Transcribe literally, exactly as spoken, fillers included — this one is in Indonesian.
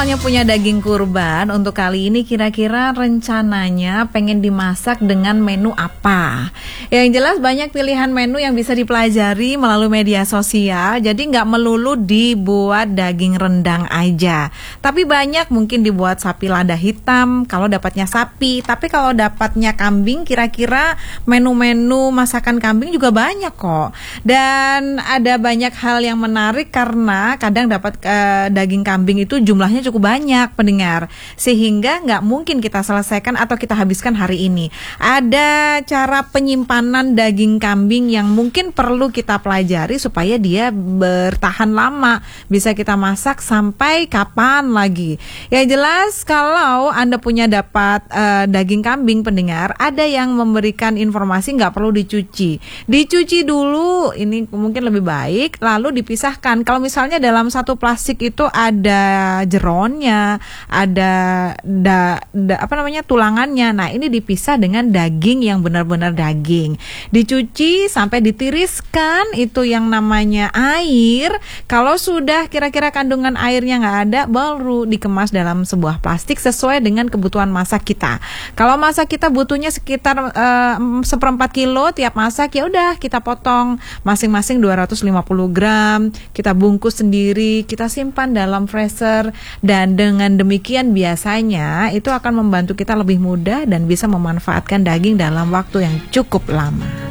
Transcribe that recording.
misalnya punya daging kurban, untuk kali ini kira-kira rencananya pengen dimasak dengan menu apa? Yang jelas banyak pilihan menu yang bisa dipelajari melalui media sosial. Jadi nggak melulu dibuat daging rendang aja. Tapi banyak mungkin dibuat sapi lada hitam kalau dapatnya sapi. Tapi kalau dapatnya kambing, kira-kira menu-menu masakan kambing juga banyak kok. Dan ada banyak hal yang menarik karena kadang dapat uh, daging kambing itu jumlahnya cukup banyak pendengar, sehingga nggak mungkin kita selesaikan atau kita habiskan hari ini. Ada cara penyimpanan daging kambing yang mungkin perlu kita pelajari supaya dia bertahan lama, bisa kita masak sampai kapan lagi. Yang jelas kalau Anda punya dapat uh, daging kambing pendengar, ada yang memberikan informasi nggak perlu dicuci. Dicuci dulu, ini mungkin lebih baik, lalu dipisahkan. Kalau misalnya dalam satu plastik itu ada jeronnya, ada da, da, apa namanya tulangannya. Nah, ini dipisah dengan daging yang benar-benar daging. Dicuci sampai ditiriskan itu yang namanya air. Kalau sudah kira-kira kandungan airnya nggak ada, baru dikemas dalam sebuah plastik sesuai dengan kebutuhan masak kita. Kalau masak kita butuhnya sekitar uh, seperempat kilo tiap masak, ya udah kita potong masing-masing dua ratus lima puluh gram, kita bungkus sendiri, kita simpan dalam freezer. Dan dengan demikian biasanya itu akan membantu kita lebih mudah dan bisa memanfaatkan daging dalam waktu yang cukup lama.